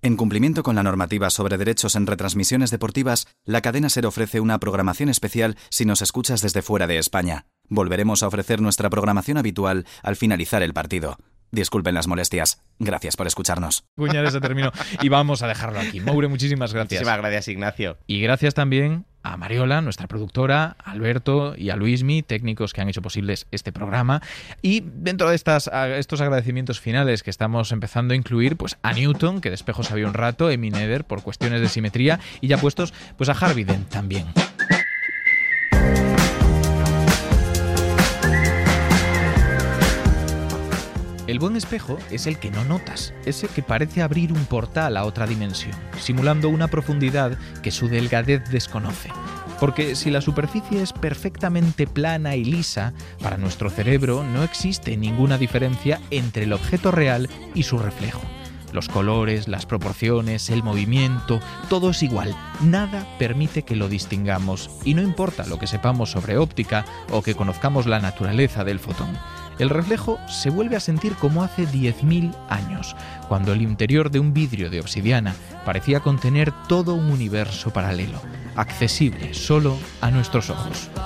En cumplimiento con la normativa sobre derechos en retransmisiones deportivas, la cadena SER ofrece una programación especial si nos escuchas desde fuera de España. Volveremos a ofrecer nuestra programación habitual al finalizar el partido. Disculpen las molestias. Gracias por escucharnos. Cuñales se terminó y vamos a dejarlo aquí. Moure, muchísimas gracias. Muchísimas gracias, Ignacio. Y gracias también a Mariola, nuestra productora, a Alberto y a Luismi, técnicos que han hecho posibles este programa. Y dentro de estos agradecimientos finales que estamos empezando a incluir, pues a Newton, que de espejos había un rato, Emi Neder por cuestiones de simetría, y ya puestos, pues a Harvey Dent también. El buen espejo es el que no notas, ese que parece abrir un portal a otra dimensión, simulando una profundidad que su delgadez desconoce. Porque si la superficie es perfectamente plana y lisa, para nuestro cerebro no existe ninguna diferencia entre el objeto real y su reflejo. Los colores, las proporciones, el movimiento, todo es igual. Nada permite que lo distingamos, y no importa lo que sepamos sobre óptica o que conozcamos la naturaleza del fotón. El reflejo se vuelve a sentir como hace 10.000 años, cuando el interior de un vidrio de obsidiana parecía contener todo un universo paralelo, accesible solo a nuestros ojos.